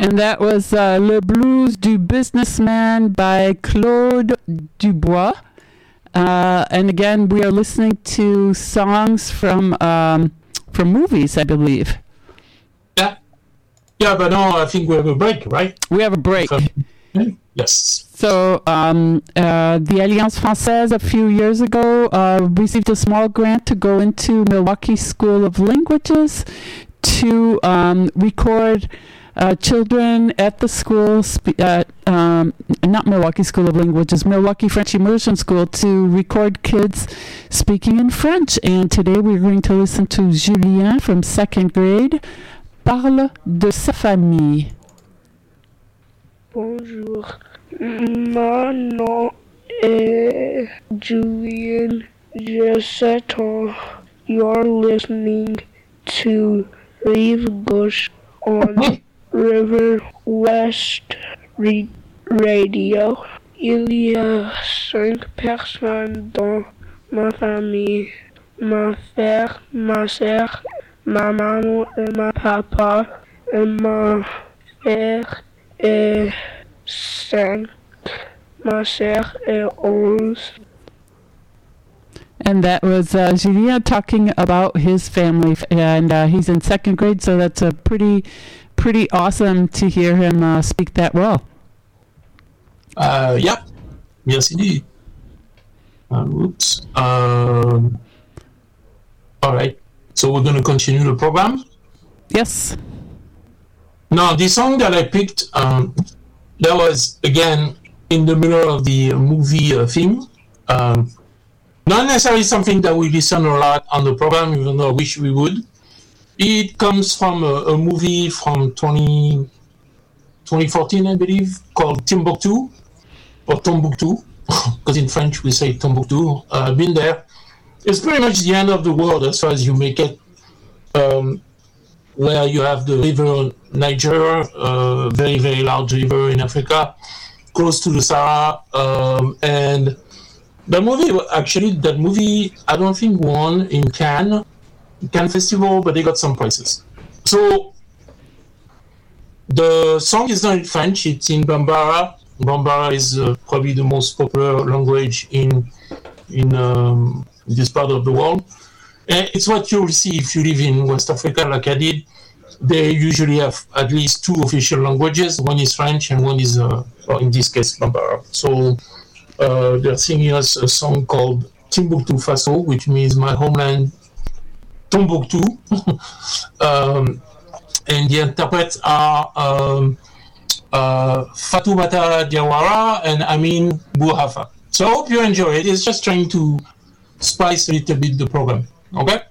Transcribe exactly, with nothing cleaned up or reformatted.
And that was uh, Le Blues du Businessman by Claude Dubois. Uh, and again, we are listening to songs from um, from movies, I believe. Yeah. Yeah, but now I think we have a break, right? We have a break. Yes. So um, uh, the Alliance Française a few years ago uh, received a small grant to go into Milwaukee School of Languages to um, record uh, children at the school, spe- uh, um, not Milwaukee School of Languages, Milwaukee French Immersion School, to record kids speaking in French. And today we're going to listen to Julien from second grade, Parle de sa famille. Bonjour, mon nom est Julien, j'ai sept ans. You're listening to Rive Gauche on River West Re- Radio. Il y a cinq personnes dans ma famille. Ma frère, ma sœur, ma maman et ma papa et ma frère est cinq. Ma sœur est onze. And that was uh, Julien talking about his family, and uh, he's in second grade, so that's a pretty, pretty awesome to hear him uh, speak that well. Uh, yeah, yes indeed. Uh, oops. Um, all right, so we're going to continue the program. Yes. Now, the song that I picked, um, that was, again, in the middle of the movie uh, theme. Um, not necessarily something that we listen a lot on the program, even though I wish we would. It comes from a, a movie from twenty, twenty fourteen, I believe, called Timbuktu, or Tombouctou, because in French we say Tombouctou. I've uh, been there. It's pretty much the end of the world as far as you make it. Um, where you have the river Niger, uh, very, very large river in Africa, close to the Sahara. Um, and the movie, actually, that movie, I don't think won in Cannes, Cannes Festival, but they got some prizes. So the song is not in French, it's in Bambara. Bambara is uh, probably the most popular language in, in um, this part of the world. And it's what you'll see if you live in West Africa, like I did. They usually have at least two official languages. One is French and one is, uh, well, in this case, Bambara. So uh, they're singing us a song called Timbuktu Faso, which means my homeland, Tombouctou. um, and the interprets are um, uh, Fatoumata Diawara and Amin Bouhafa. So I hope you enjoy it. It's just trying to spice a little bit the program. Okay?